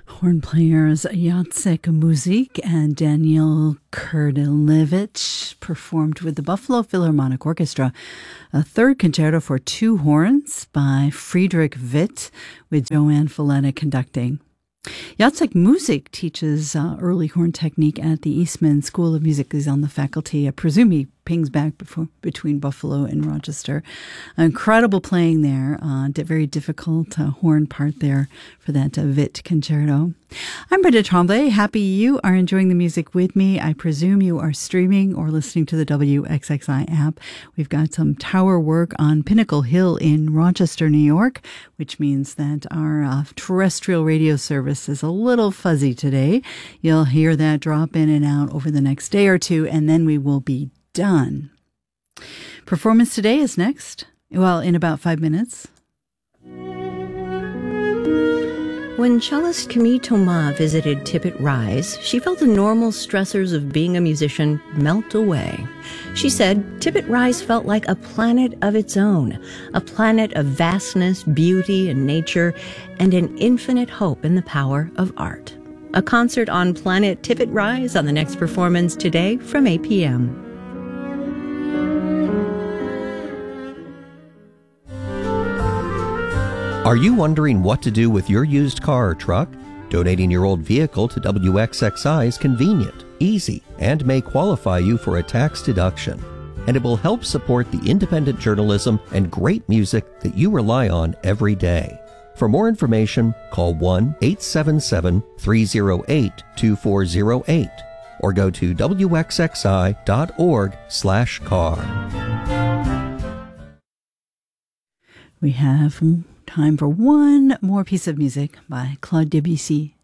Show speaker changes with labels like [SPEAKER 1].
[SPEAKER 1] Horn players Jacek Muzik and Daniel Kurdilevich performed with the Buffalo Philharmonic Orchestra a third concerto for two horns by Friedrich Witt, with Joanne Falletta conducting. Jacek Muzik teaches early horn technique at the Eastman School of Music. He's on the faculty. I presume he pings back between Buffalo and Rochester. Incredible playing there. Very difficult horn part there for that Witt concerto. I'm Brenda Tremblay. Happy you are enjoying the music with me. I presume you are streaming or listening to the WXXI app. We've got some tower work on Pinnacle Hill in Rochester, New York, which means that our terrestrial radio service is a little fuzzy today. You'll hear that drop in and out over the next day or two, and then we will be done. Performance today is next. Well, in about 5 minutes.
[SPEAKER 2] When cellist Camille Thomas visited Tippett Rise, she felt the normal stressors of being a musician melt away. She said Tippett Rise felt like a planet of its own, a planet of vastness, beauty, and nature, and an infinite hope in the power of art. A concert on Planet Tippett Rise on the next performance today from 8 p.m.
[SPEAKER 3] Are you wondering what to do with your used car or truck? Donating your old vehicle to WXXI is convenient, easy, and may qualify you for a tax deduction. And it will help support the independent journalism and great music that you rely on every day. For more information, call 1-877-308-2408 or go to wxxi.org/car.
[SPEAKER 1] We have time for one more piece of music by Claude Debussy.